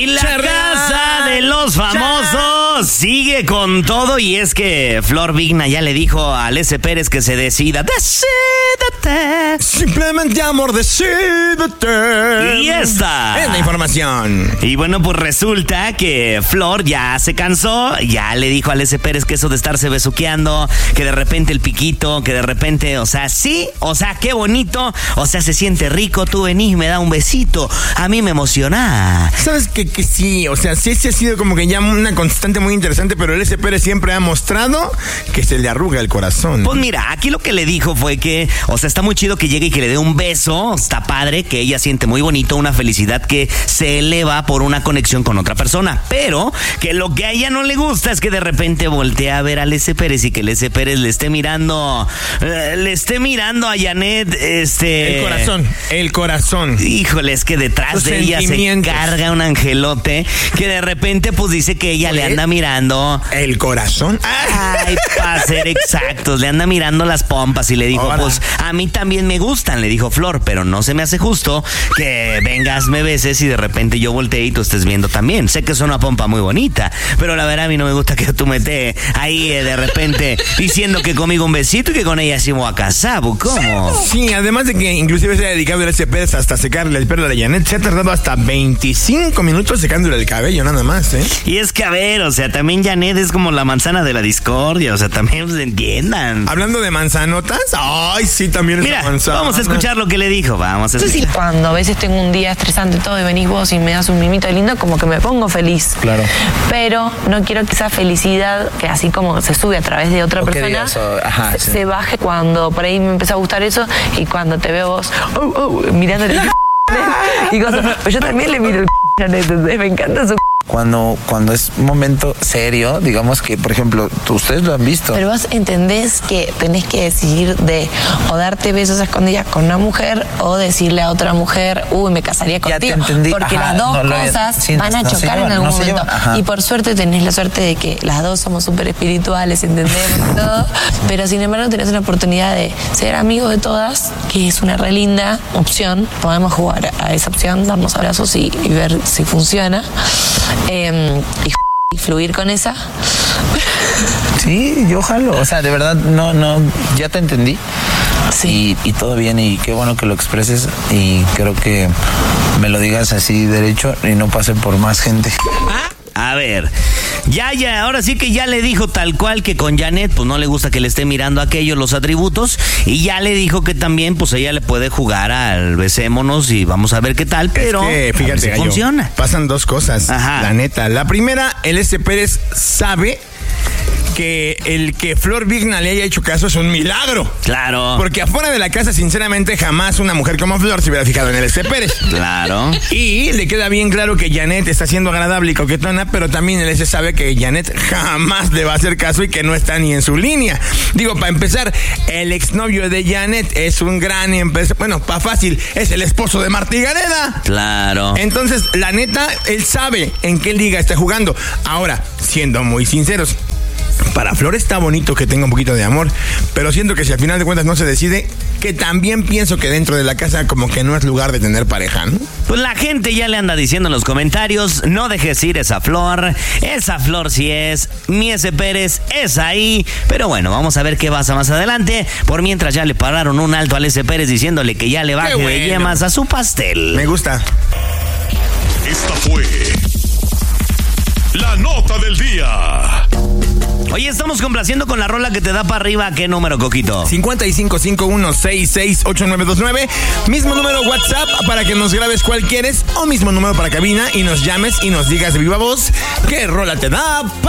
Y la casa de los famosos sigue con todo, y es que Flor Vigna ya le dijo a Alessia Pérez que se decida. ¡Decídete! Simplemente, amor, decídete. Y esta es la información. Y bueno, pues resulta que Flor ya se cansó, ya le dijo a Alessia Pérez que eso de estarse besuqueando, que de repente el piquito, que de repente, o sea, sí, o sea, qué bonito, o sea, se siente rico, tú venís, me da un besito, a mí me emociona. ¿Sabes que sí? O sea, sí ha sido como que ya una constante muy interesante, pero Alessia Pérez siempre ha mostrado que se le arruga el corazón. Pues mira, aquí lo que le dijo fue que, o sea, está muy chido que llegue y que le dé un beso, está padre, que ella siente muy bonito, una felicidad que se eleva por una conexión con otra persona, pero que lo que a ella no le gusta es que de repente voltea a ver a Alessia Pérez y que Alessia Pérez le esté mirando a Janet, El corazón. Híjole, es que detrás Los de ella se carga un angelote que de repente pues dice que ella le anda mirando el corazón. Ay, para ser exactos, le anda mirando las pompas y le dijo, pues a mí también me gustan, le dijo Flor, pero no se me hace justo que vengas, me beses y de repente yo volteé y tú estés viendo también. Sé que es una pompa muy bonita, pero la verdad a mí no me gusta que tú me estés ahí de repente diciendo que conmigo un besito y que con ella sí me voy a casar, ¿cómo? Sí, además de que inclusive se ha dedicado a Alessia Pérez hasta secarle el pelo a Janet, se ha tardado hasta 25 minutos secándole el cabello, nada más, ¿eh? Y es que, a ver, o sea, también Janet es como la manzana de la discordia, o sea, también se entiendan. Hablando de manzanotas, ay, sí, también es Mira, manzana. Vamos a escuchar lo que le dijo, vamos a escuchar. Cuando a veces tengo un día estresante todo y venís vos y me das un mimito lindo, como que me pongo feliz. Claro. Pero no quiero que esa felicidad, que así como se sube a través de otra persona, se baje cuando por ahí me empieza a gustar eso y cuando te veo vos mirándole y cosas. Pues yo también le miro el entonces me encanta su. Cuando es un momento serio, digamos que, por ejemplo, ustedes lo han visto. Pero vos entendés que tenés que decidir de o darte besos a escondidas con una mujer o decirle a otra mujer, me casaría contigo. Ya te entendí. Porque las dos cosas van a chocar en algún momento. Y por suerte tenés la suerte de que las dos somos súper espirituales, entendemos todo. Pero sin embargo tenés una oportunidad de ser amigos de todas, que es una re linda opción. Podemos jugar a esa opción, darnos abrazos y ver si funciona. Y fluir con esa. Sí, yo jalo. O sea, de verdad, no, ya te entendí. Sí. Y todo bien, y qué bueno que lo expreses, y creo que me lo digas así derecho y no pase por más gente. A ver, ya, ahora sí que ya le dijo tal cual que con Janet, pues no le gusta que le esté mirando aquellos los atributos, y ya le dijo que también, pues ella le puede jugar al besémonos y vamos a ver qué tal, pero es que, fíjate, si funciona. Pasan dos cosas, la neta. La primera, Alessia Pérez sabe que el que Flor Vigna le haya hecho caso es un milagro. Claro. Porque afuera de la casa, sinceramente, jamás una mujer como Flor se hubiera fijado en Alessia Pérez. Claro. Y le queda bien claro que Janet está siendo agradable y coquetona, pero también Alessia sabe que Janet jamás le va a hacer caso y que no está ni en su línea. Digo, para empezar, el exnovio de Janet es un gran empresario. Bueno, para fácil, es el esposo de Martí Gareda. Claro. Entonces, la neta, él sabe en qué liga está jugando. Ahora, siendo muy sinceros, para Flor está bonito que tenga un poquito de amor, pero siento que si al final de cuentas no se decide, que también pienso que dentro de la casa como que no es lugar de tener pareja, ¿no? Pues la gente ya le anda diciendo en los comentarios, no dejes ir esa Flor sí es, mi Alessia Pérez es ahí, pero bueno, vamos a ver qué pasa más adelante. Por mientras ya le pararon un alto a Alessia Pérez diciéndole que ya le baje de yemas a su pastel. Me gusta. Esta fue la nota del día. Oye, estamos complaciendo con la rola que te da para arriba. ¿Qué número, Coquito? 5551668929. Mismo número WhatsApp para que nos grabes cuál quieres, o mismo número para cabina y nos llames y nos digas de viva voz qué rola te da para